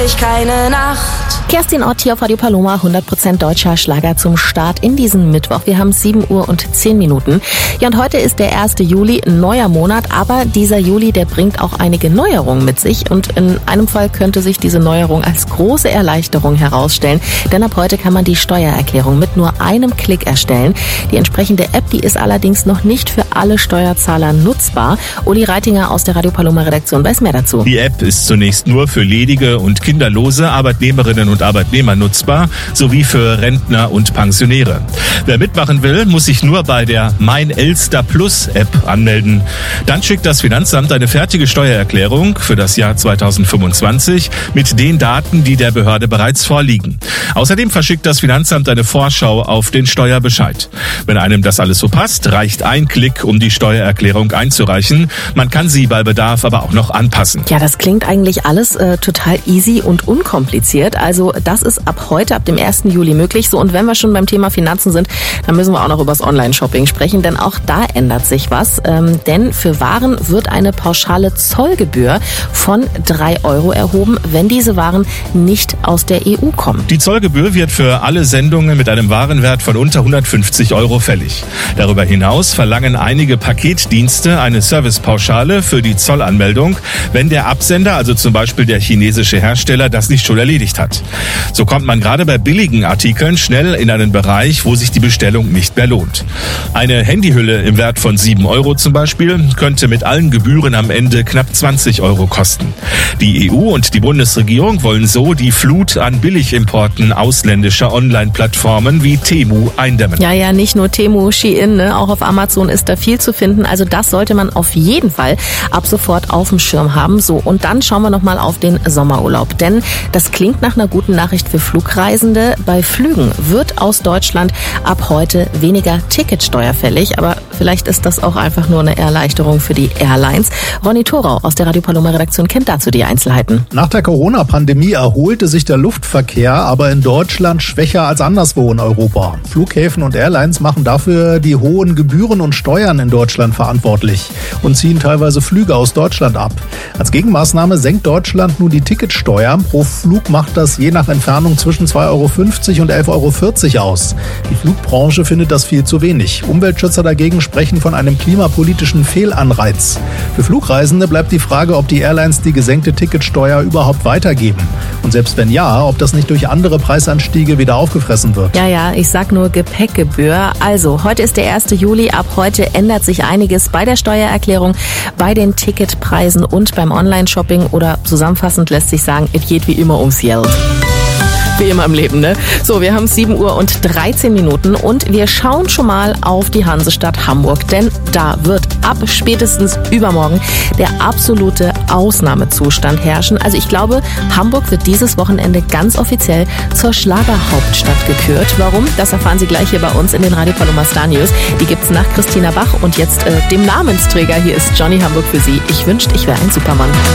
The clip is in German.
ich keine Nacht. Kerstin Ott hier auf Radio Paloma, 100% deutscher Schlager zum Start in diesen Mittwoch. Wir haben 7:10 Ja, und heute ist der 1. Juli, ein neuer Monat, aber dieser Juli, der bringt auch einige Neuerungen mit sich und in einem Fall könnte sich diese Neuerung als große Erleichterung herausstellen, denn ab heute kann man die Steuererklärung mit nur einem Klick erstellen. Die entsprechende App, die ist allerdings noch nicht für alle Steuerzahler nutzbar. Uli Reitinger aus der Radio Paloma Redaktion weiß mehr dazu. Die App ist zunächst nur für ledige und kinderlose Arbeitnehmerinnen und Arbeitnehmer nutzbar, sowie für Rentner und Pensionäre. Wer mitmachen will, muss sich nur bei der Mein Elster Plus App anmelden. Dann schickt das Finanzamt eine fertige Steuererklärung für das Jahr 2025 mit den Daten, die der Behörde bereits vorliegen. Außerdem verschickt das Finanzamt eine Vorschau auf den Steuerbescheid. Wenn einem das alles so passt, reicht ein Klick, um die Steuererklärung einzureichen. Man kann sie bei Bedarf aber auch noch anpassen. Ja, das klingt eigentlich alles total easy und unkompliziert. Also das ist ab heute, ab dem 1. Juli möglich. So, und wenn wir schon beim Thema Finanzen sind, dann müssen wir auch noch über das Online-Shopping sprechen, denn auch da ändert sich was. Denn für Waren wird eine pauschale Zollgebühr von 3 € erhoben, wenn diese Waren nicht aus der EU kommen. Die Zollgebühr wird für alle Sendungen mit einem Warenwert von unter 150 € fällig. Darüber hinaus verlangen einige Paketdienste eine Servicepauschale für die Zollanmeldung, wenn der Absender, also zum Beispiel der chinesische Hersteller, das nicht schon erledigt hat. So kommt man gerade bei billigen Artikeln schnell in einen Bereich, wo sich die Bestellung nicht mehr lohnt. Eine Handyhülle im Wert von 7 € zum Beispiel könnte mit allen Gebühren am Ende knapp 20 € kosten. Die EU und die Bundesregierung wollen so die Flut an Billigimporten ausländischer Online-Plattformen wie Temu eindämmen. Ja, nicht nur Temu, Shein, auch auf Amazon ist da viel zu finden. Also das sollte man auf jeden Fall ab sofort auf dem Schirm haben. So, und dann schauen wir nochmal auf den Sommerurlaub. Denn das klingt nach einer guten Nachricht für Flugreisende. Bei Flügen wird aus Deutschland ab heute weniger Ticketsteuer fällig. Aber vielleicht ist das auch einfach nur eine Erleichterung für die Airlines. Ronny Thorau aus der Radio Paloma Redaktion kennt dazu die Einzelheiten. Nach der Corona-Pandemie erholte sich der Luftverkehr, aber in Deutschland schwächer als anderswo in Europa. Flughäfen und Airlines machen dafür die hohen Gebühren und Steuern in Deutschland verantwortlich und ziehen teilweise Flüge aus Deutschland ab. Als Gegenmaßnahme senkt Deutschland nun die Ticketsteuer. Pro Flug macht das je nach Entfernung zwischen 2,50 € und 11,40 € aus. Die Flugbranche findet das viel zu wenig. Umweltschützer dagegen sprechen von einem klimapolitischen Fehlanreiz. Für Flugreisende bleibt die Frage, ob die Airlines die gesenkte Ticketsteuer überhaupt weitergeben. Und selbst wenn ja, ob das nicht durch andere Preisanstiege wieder aufgefressen wird. Ja, ich sag nur Gepäckgebühr. Also, heute ist der 1. Juli. Ab heute ändert sich einiges bei der Steuererklärung, bei den Ticketpreisen und beim Online-Shopping. Oder zusammenfassend lässt sich sagen, es geht wie immer ums Geld. Wie immer im Leben, ne? So, wir haben 7:13 und wir schauen schon mal auf die Hansestadt Hamburg, denn da wird ab spätestens übermorgen der absolute Ausnahmezustand herrschen. Also ich glaube, Hamburg wird dieses Wochenende ganz offiziell zur Schlagerhauptstadt gekürt. Warum? Das erfahren Sie gleich hier bei uns in den Radio Paloma Star News. Die gibt's nach Christina Bach und jetzt dem Namensträger. Hier ist Johnny Hamburg für Sie. Ich wünschte, ich wäre ein Supermann.